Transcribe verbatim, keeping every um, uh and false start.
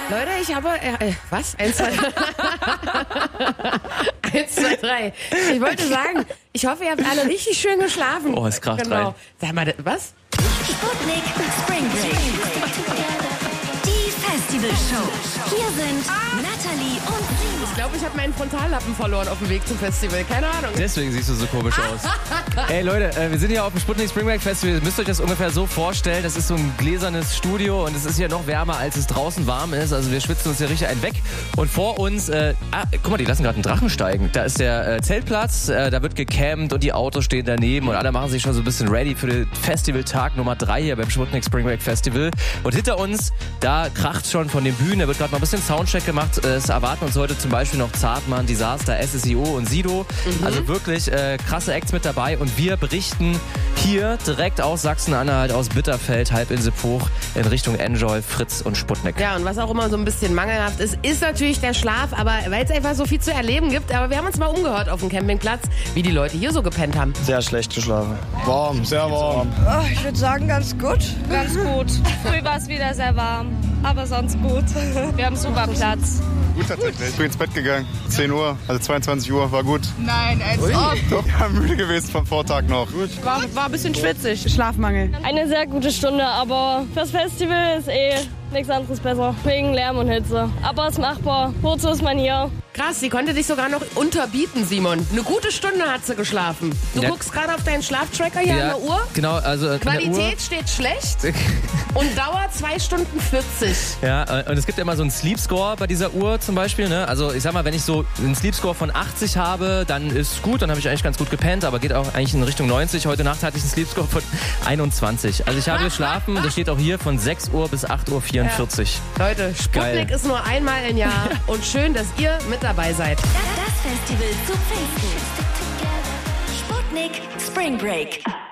Leute, ich habe... Äh, was? Eins, zwei, Eins, zwei, drei. Ich wollte sagen, ich hoffe, ihr habt alle richtig schön geschlafen. Oh, es kracht genau. rein. Sag mal, was? Sputnik Spring Break. Die Festivalshow. Hier sind Natalie und Simon. Ich glaube, ich habe meinen Frontallappen verloren auf dem Weg zum Festival. Keine Ahnung. Deswegen siehst du so komisch aus. Ey Leute, äh, wir sind hier auf dem Sputnik Spring Break Festival. Ihr müsst euch das ungefähr so vorstellen. Das ist so ein gläsernes Studio und es ist hier noch wärmer, als es draußen warm ist. Also wir schwitzen uns hier richtig einen weg. Und vor uns, äh, ah, guck mal, die lassen gerade einen Drachen steigen. Da ist der äh, Zeltplatz, äh, da wird gecampt und die Autos stehen daneben und alle machen sich schon so ein bisschen ready für den Festivaltag Nummer drei hier beim Sputnik Spring Break Festival. Und hinter uns, da kracht schon von den Bühnen. Da wird gerade noch ein bisschen Soundcheck gemacht. Es erwarten uns heute zum Beispiel noch Zartmann, Disaster, S S I O und Sido. Mhm. Also wirklich äh, krasse Acts mit dabei. Und wir berichten hier direkt aus Sachsen-Anhalt, aus Bitterfeld, Halbinsel Puch in Richtung Enjoy, Fritz und Sputnik. Ja, und was auch immer so ein bisschen mangelhaft ist, ist natürlich der Schlaf. Aber weil es einfach so viel zu erleben gibt. Aber wir haben uns mal umgehört auf dem Campingplatz, wie die Leute hier so gepennt haben. Sehr schlecht geschlafen. Warm, sehr warm. Oh, ich würde sagen, ganz gut. Ganz gut. Früh war es wieder sehr warm, aber sonst gut. Wir haben super Platz. Gut tatsächlich. Ich bin ins Bett gegangen. zehn Uhr, also zweiundzwanzig Uhr, war gut. Nein, als ob. Doch, ja, müde gewesen vom Vortag noch. Gut. War, war ein bisschen schwitzig. Schlafmangel. Eine sehr gute Stunde, aber fürs Festival ist eh nichts anderes besser. Wegen Lärm und Hitze. Aber es ist machbar. Wozu ist man hier? Krass, sie konnte dich sogar noch unterbieten, Simon. Eine gute Stunde hat sie geschlafen. Du Ja. guckst gerade auf deinen Schlaftracker hier Ja, an der Uhr. Genau, also in der Uhr. Qualität steht schlecht und Dauer zwei Stunden vierzig. Ja, und es gibt ja immer so einen Sleep Score bei dieser Uhr zum Beispiel. Ne? Also ich sag mal, wenn ich so einen Sleep Score von achtzig habe, dann ist gut, dann habe ich eigentlich ganz gut gepennt, aber geht auch eigentlich in Richtung neunzig. Heute Nacht hatte ich einen Sleep Score von einundzwanzig. Also ich habe geschlafen, das steht auch hier, von sechs Uhr bis acht Uhr vierundvierzig. Ja. Leute, Sputnik Geil. ist nur einmal im Jahr und schön, dass ihr mit dabei seid. Das Festival zu Pfingsten. Sputnik Spring Break.